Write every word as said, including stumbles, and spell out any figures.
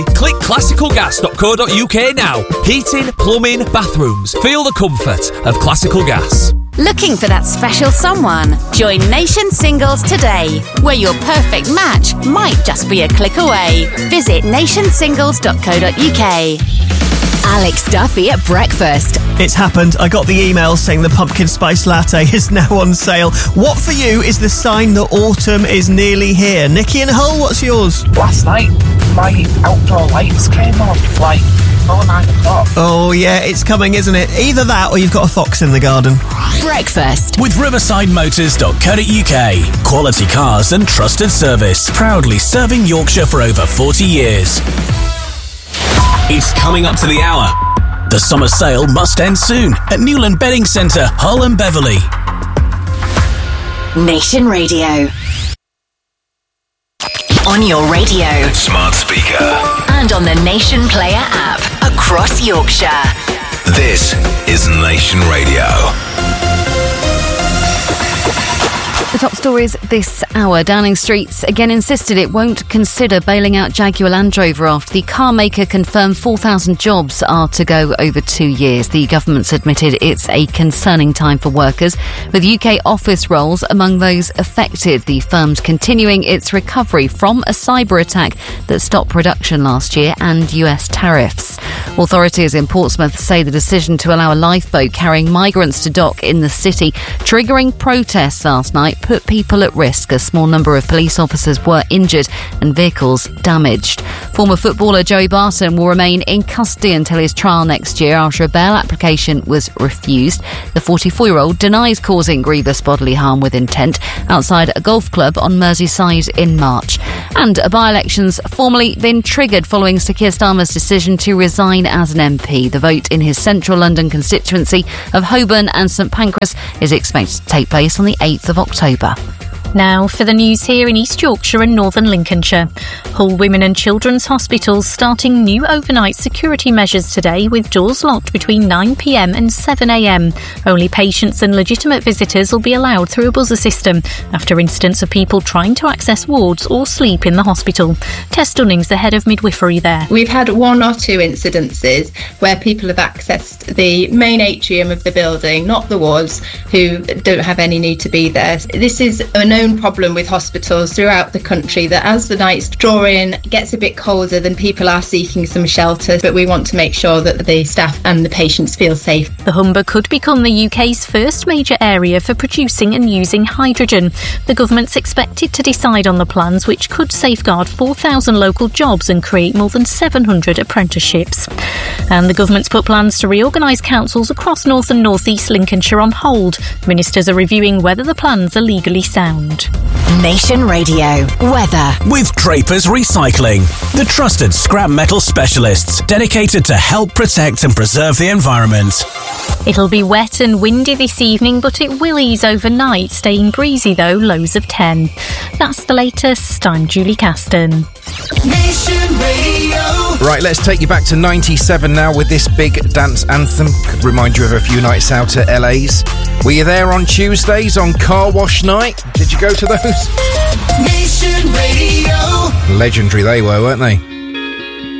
Click classical gas dot co dot uk now. Heating, plumbing, bathrooms. Feel the comfort of Classical Gas. Looking for that special someone? Join Nation Singles today, where your perfect match might just be a click away. Visit nation singles dot co dot uk. Alex Duffy at breakfast. It's happened. I got the email saying the pumpkin spice latte is now on sale. What for you is the sign that autumn is nearly here? Nikki and Hull, what's yours? Last night, my outdoor lights came on, like, before nine o'clock. Oh, yeah, it's coming, isn't it? Either that or you've got a fox in the garden. Breakfast with riverside motors dot co dot uk. Quality cars and trusted service. Proudly serving Yorkshire for over forty years. It's coming up to the hour. The summer sale must end soon at Newland Bedding Centre, Hull and Beverley. Nation Radio. On your radio, smart speaker, and on the Nation Player app across Yorkshire. This is Nation Radio. The top stories this hour. Downing Street again insisted it won't consider bailing out Jaguar Land Rover after the car maker confirmed four thousand jobs are to go over two years. The government's admitted it's a concerning time for workers, with U K office roles among those affected. The firm's continuing its recovery from a cyber attack that stopped production last year and U S tariffs. Authorities in Portsmouth say the decision to allow a lifeboat carrying migrants to dock in the city, triggering protests last night, put people at risk. A small number of police officers were injured and vehicles damaged. Former footballer Joey Barton will remain in custody until his trial next year after a bail application was refused. The forty-four-year-old denies causing grievous bodily harm with intent outside a golf club on Merseyside in March. And a by-election's formally been triggered following Sir Keir Starmer's decision to resign as an M P. The vote in his central London constituency of Holborn and St Pancras is expected to take place on the eighth of October. Now for the news here in East Yorkshire and Northern Lincolnshire. Hull Women and Children's Hospitals starting new overnight security measures today with doors locked between nine p m and seven a m. Only patients and legitimate visitors will be allowed through a buzzer system after incidents of people trying to access wards or sleep in the hospital. Tess Dunning's the head of midwifery there. We've had one or two incidences where people have accessed the main atrium of the building, not the wards, who don't have any need to be there. This is a known problem with hospitals throughout the country, that as the nights draw in, it gets a bit colder, then people are seeking some shelter, but we want to make sure that the staff and the patients feel safe. The Humber could become the U K's first major area for producing and using hydrogen. The government's expected to decide on the plans, which could safeguard four thousand local jobs and create more than seven hundred apprenticeships. And the government's put plans to reorganise councils across North and North East Lincolnshire on hold. Ministers are reviewing whether the plans are legally sound. Nation Radio weather with Drapers Recycling, the trusted scrap metal specialists dedicated to help protect and preserve the environment. It'll be wet and windy this evening, but it will ease overnight, staying breezy though, lows of ten. That's the latest. I'm Julie Caston. Nation Radio. Right, let's take you back to ninety-seven now with this big dance anthem. Could remind you of a few nights out at L A's. Were you there on Tuesdays on Car Wash Night? Did you go to those? Nation Radio. Legendary they were, weren't they?